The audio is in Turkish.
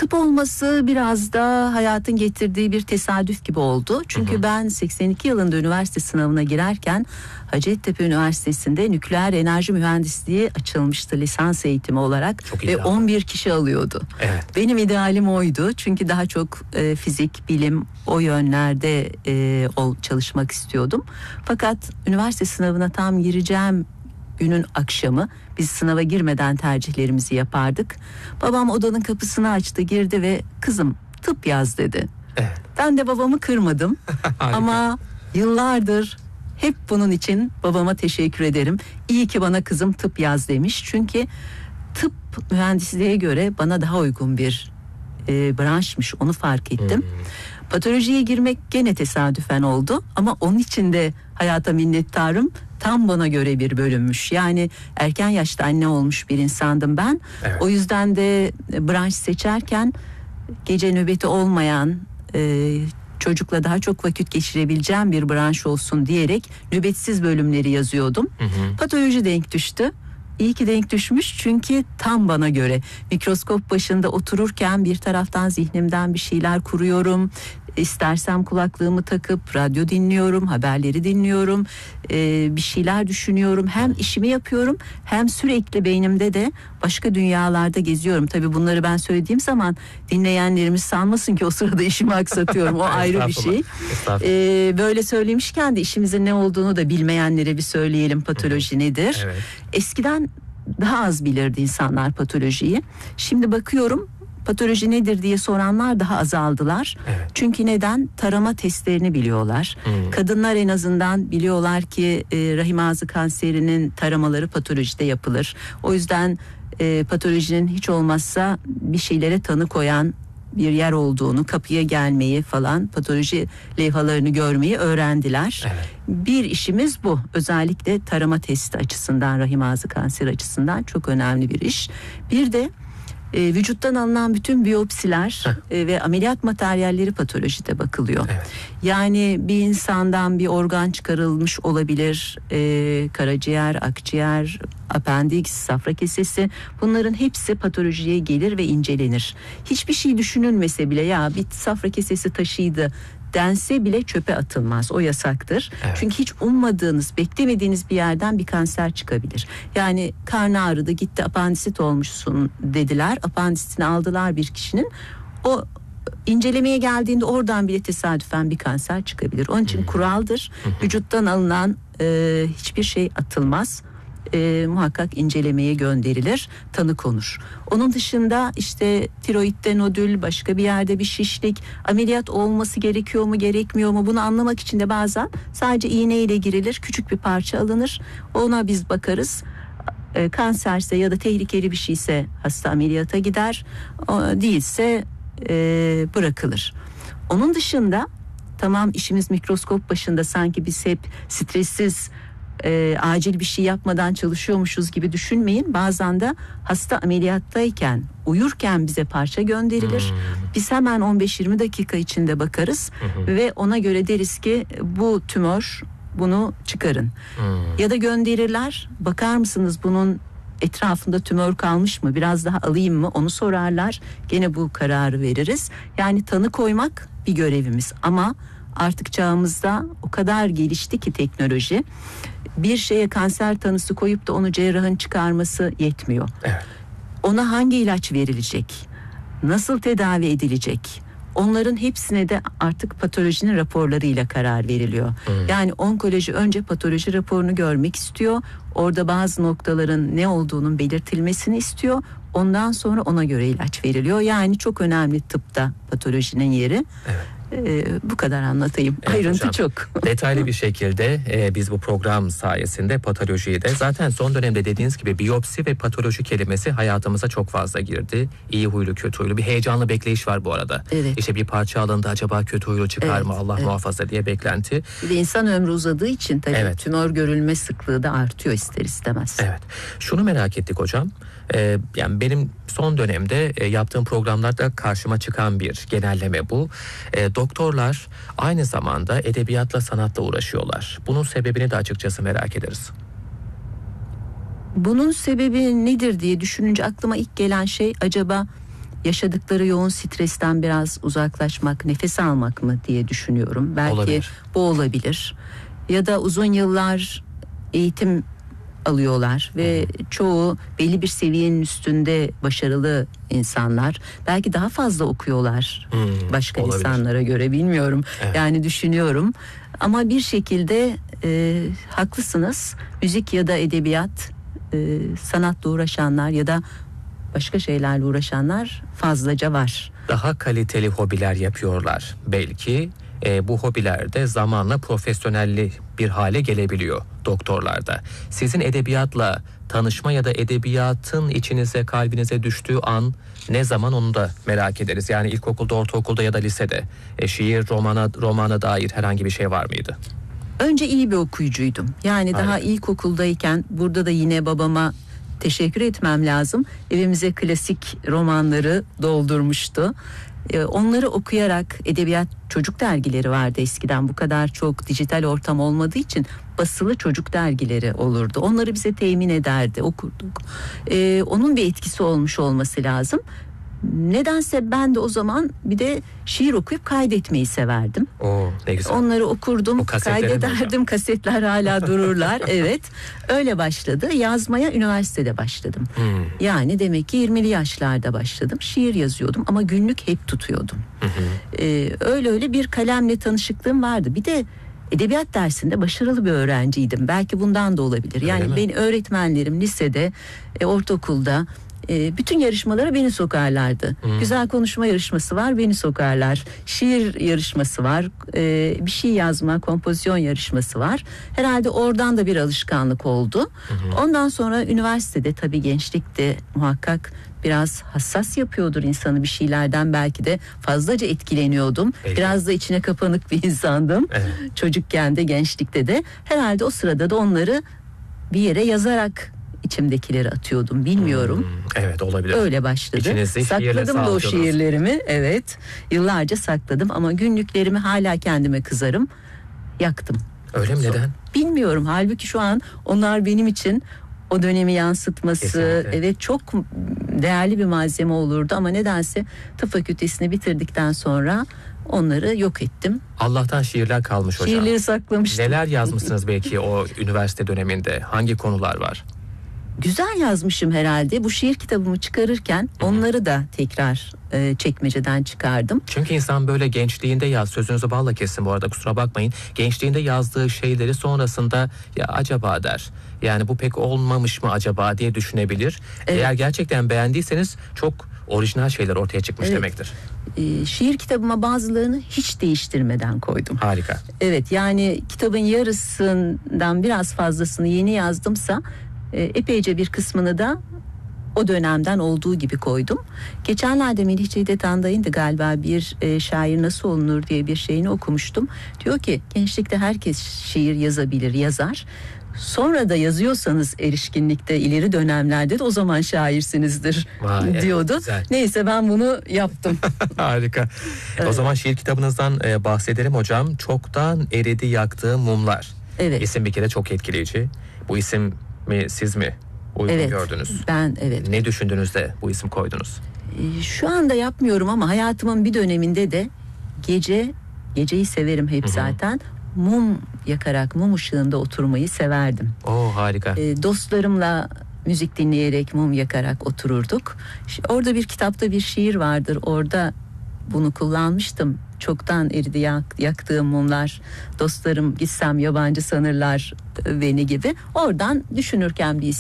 Tıp olması biraz da hayatın getirdiği bir tesadüf gibi oldu. Çünkü ben 82 yılında üniversite sınavına girerken Hacettepe Üniversitesi'nde nükleer enerji mühendisliği açılmıştı lisans eğitimi olarak ve 11 kişi alıyordu. Evet. Benim idealim oydu. Çünkü daha çok fizik, bilim o yönlerde çalışmak istiyordum. Fakat üniversite sınavına tam gireceğim günün akşamı biz sınava girmeden tercihlerimizi yapardık. Babam odanın kapısını açtı, girdi ve kızım tıp yaz dedi. Evet. Ben de babamı kırmadım ama yıllardır hep bunun için babama teşekkür ederim. İyi ki bana kızım tıp yaz demiş. Çünkü tıp mühendisliğe göre bana daha uygun bir branşmış, onu fark ettim. Patolojiye girmek gene tesadüfen oldu ama onun için de hayata minnettarım. Tam bana göre bir bölümmüş. Yani erken yaşta anne olmuş bir insandım ben. Evet. O yüzden de branş seçerken gece nöbeti olmayan, çocukla daha çok vakit geçirebileceğim bir branş olsun diyerek nöbetsiz bölümleri yazıyordum. Patoloji denk düştü. İyi ki denk düşmüş çünkü tam bana göre. Mikroskop başında otururken bir taraftan zihnimden bir şeyler kuruyorum. İstersem kulaklığımı takıp radyo dinliyorum, haberleri dinliyorum, bir şeyler düşünüyorum. Hem işimi yapıyorum hem sürekli beynimde de başka dünyalarda geziyorum. Tabii bunları ben söylediğim zaman dinleyenlerimiz sanmasın ki o sırada işimi aksatıyorum. O ayrı bir şey. Böyle söylemişken de işimizin ne olduğunu da bilmeyenlere bir söyleyelim, patoloji nedir? Evet. Eskiden daha az bilirdi insanlar patolojiyi. Şimdi bakıyorum patoloji nedir diye soranlar daha azaldılar. Evet. Çünkü neden? Tarama testlerini biliyorlar. Kadınlar en azından biliyorlar ki rahim ağzı kanserinin taramaları patolojide yapılır. O yüzden patolojinin hiç olmazsa bir şeylere tanı koyan bir yer olduğunu, kapıya gelmeyi falan, patoloji levhalarını görmeyi öğrendiler. Evet. Bir işimiz bu. Özellikle tarama testi açısından, rahim ağzı kanseri açısından çok önemli bir iş. Bir de vücuttan alınan bütün biyopsiler ve ameliyat materyalleri patolojide bakılıyor. Evet. Yani bir insandan bir organ çıkarılmış olabilir, karaciğer, akciğer, apendiks, safra kesesi, bunların hepsi patolojiye gelir ve incelenir. Hiçbir şey düşünülmese bile ya bir safra kesesi taşıydı dense bile çöpe atılmaz. O yasaktır. Evet. Çünkü hiç ummadığınız, beklemediğiniz bir yerden bir kanser çıkabilir. Yani karnı ağrıdı, gitti apandisit olmuşsun dediler. Apandisitini aldılar bir kişinin. O incelemeye geldiğinde oradan bile tesadüfen bir kanser çıkabilir. Onun için kuraldır. Vücuttan alınan hiçbir şey atılmaz. Muhakkak incelemeye gönderilir, tanı konur. Onun dışında işte tiroidde nodül, başka bir yerde bir şişlik, ameliyat olması gerekiyor mu gerekmiyor mu, bunu anlamak için de bazen sadece iğneyle girilir, küçük bir parça alınır, ona biz bakarız. Kanserse ya da tehlikeli bir şeyse hasta ameliyata gider, değilse bırakılır. Onun dışında tamam, işimiz mikroskop başında, sanki biz hep stressiz, acil bir şey yapmadan çalışıyormuşuz gibi düşünmeyin. Bazen de hasta ameliyattayken, uyurken bize parça gönderilir. Biz hemen 15-20 dakika içinde bakarız ve ona göre deriz ki bu tümör, bunu çıkarın. Ya da gönderirler, bakar mısınız bunun etrafında tümör kalmış mı, biraz daha alayım mı, onu sorarlar. Gene bu kararı veririz. Yani tanı koymak bir görevimiz ama artık çağımızda o kadar gelişti ki teknoloji, bir şeye kanser tanısı koyup da onu cerrahın çıkarması yetmiyor. Evet. Ona hangi ilaç verilecek, nasıl tedavi edilecek, onların hepsine de artık patolojinin raporlarıyla karar veriliyor. Yani onkoloji önce patoloji raporunu görmek istiyor. Orada bazı noktaların ne olduğunun belirtilmesini istiyor. Ondan sonra ona göre ilaç veriliyor. Yani çok önemli tıpta patolojinin yeri. Evet. Bu kadar anlatayım. Evet, Ayrıntı hocam, çok. Detaylı bir şekilde biz bu program sayesinde patolojiyi de, zaten son dönemde dediğiniz gibi biyopsi ve patoloji kelimesi hayatımıza çok fazla girdi. İyi huylu, kötü huylu, bir heyecanlı bekleyiş var bu arada. Evet. İşte bir parça alındı, acaba kötü huylu çıkar mı, Allah muhafaza diye beklenti. Bir de insan ömrü uzadığı için tabii Evet. tümör görülme sıklığı da artıyor ister istemez. Evet. Şunu merak ettik hocam. Yani benim son dönemde yaptığım programlarda karşıma çıkan bir genelleme bu. Doktorlar aynı zamanda edebiyatla, sanatla uğraşıyorlar. Bunun sebebini de açıkçası merak ederiz. Bunun sebebi nedir diye düşününce aklıma ilk gelen şey, acaba yaşadıkları yoğun stresten biraz uzaklaşmak, nefes almak mı diye düşünüyorum. Belki Olabilir. bu olabilir. Ya da uzun yıllar eğitim alıyorlar ve çoğu belli bir seviyenin üstünde başarılı insanlar. Belki daha fazla okuyorlar başka olabilir. insanlara göre, bilmiyorum. Evet. Yani düşünüyorum. Ama bir şekilde haklısınız. Müzik ya da edebiyat, sanatla uğraşanlar ya da başka şeylerle uğraşanlar fazlaca var. Daha kaliteli hobiler yapıyorlar belki. Bu hobiler de zamanla profesyonelli bir hale gelebiliyor doktorlarda. Sizin edebiyatla tanışma ya da edebiyatın içinize, kalbinize düştüğü an ne zaman, onu da merak ederiz. Yani ilkokulda, ortaokulda ya da lisede şiir, romana dair herhangi bir şey var mıydı? Önce iyi bir okuyucuydum. Yani daha Harika. ilkokuldayken, burada da yine babama teşekkür etmem lazım. Evimize klasik romanları doldurmuştu. Onları okuyarak, edebiyat çocuk dergileri vardı eskiden. Bu kadar çok dijital ortam olmadığı için basılı çocuk dergileri olurdu. Onları bize temin ederdi, okurduk. Onun bir etkisi olmuş olması lazım. Nedense ben de o zaman bir de şiir okuyup kaydetmeyi severdim. Oo, ne güzel. Onları okurdum, O kasetlere mi kaydederdim. hocam? Kasetler hala dururlar. Evet. Öyle başladı. Yazmaya üniversitede başladım. Yani demek ki 20'li yaşlarda başladım. Şiir yazıyordum ama günlük hep tutuyordum. Öyle bir kalemle tanışıklığım vardı. Bir de edebiyat dersinde başarılı bir öğrenciydim. Belki bundan da olabilir. Öyle Yani mi? benim öğretmenlerim lisede, ortaokulda bütün yarışmalara beni sokarlardı. Güzel konuşma yarışması var, beni sokarlar. Şiir yarışması var, bir şey yazma, kompozisyon yarışması var. Herhalde oradan da bir alışkanlık oldu. Ondan sonra üniversitede, tabii gençlikte muhakkak biraz hassas yapıyordur insanı bir şeylerden, belki de fazlaca etkileniyordum. Peki. Biraz da içine kapanık bir insandım. Evet. Çocukken de, gençlikte de. Herhalde o sırada da onları bir yere yazarak içimdekileri atıyordum, bilmiyorum. Evet, olabilir. Öyle başladı. İçinizde şiirle Sakladım da o sağlıyordunuz. şiirlerimi. Evet. Yıllarca sakladım ama günlüklerimi hala kendime kızarım. Yaktım. Öyle mi? Neden? Bilmiyorum. Halbuki şu an onlar benim için o dönemi yansıtması, Kesinlikle. evet, çok değerli bir malzeme olurdu ama nedense tıp fakültesini bitirdikten sonra onları yok ettim. Allah'tan şiirler kalmış hocam. Şiirleri saklamıştım. Neler yazmışsınız belki o üniversite döneminde? Hangi konular var? Güzel yazmışım herhalde. Bu şiir kitabımı çıkarırken onları da tekrar çekmeceden çıkardım. Çünkü insan böyle gençliğinde sözünüzü balla kesin bu arada, kusura bakmayın. Gençliğinde yazdığı şeyleri sonrasında ya acaba der. Yani bu pek olmamış mı acaba diye düşünebilir. Evet. Eğer gerçekten beğendiyseniz çok orijinal şeyler ortaya çıkmış Evet. demektir. Şiir kitabıma bazılarını hiç değiştirmeden koydum. Harika. Evet, yani kitabın yarısından biraz fazlasını yeni yazdımsa epeyce bir kısmını da o dönemden olduğu gibi koydum. Geçenlerde Melih Cevdet Anday'ın da galiba bir şair nasıl olunur diye bir şeyini okumuştum. Diyor ki gençlikte herkes şiir yazabilir, yazar. Sonra da yazıyorsanız erişkinlikte, ileri dönemlerde de o zaman şairsinizdir Vay, evet, diyordu. güzel. Neyse, ben bunu yaptım. Harika. O zaman şiir kitabınızdan bahsedelim hocam. Çoktan eridi yaktığım mumlar. Evet. İsim bir kere çok etkileyici. Bu isim mi, siz mi uygun Evet. gördünüz? Ben evet. Ne düşündünüz de bu isim koydunuz? Şu anda yapmıyorum ama hayatımın bir döneminde de geceyi severim hep zaten. Mum yakarak, mum ışığında oturmayı severdim. Oo, harika. Dostlarımla müzik dinleyerek mum yakarak otururduk. Orada bir kitapta bir şiir vardır. Orada bunu kullanmıştım. Çoktan eridi yaktığım mumlar. Dostlarım gitsem yabancı sanırlar beni gibi. Oradan düşünürken bir